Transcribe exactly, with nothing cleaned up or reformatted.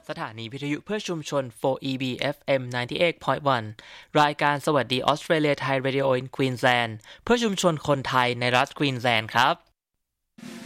สถานีวิทยุเพื่อชุมชน โฟร์ อี บี เอฟ เอ็ม ไนน์ตี้เอท พอยต์ วัน รายการสวัสดีออสเตรเลียไทย Radio in Queensland เพื่อชุมชนคนไทยในรัฐควีนสแลนด์ครับ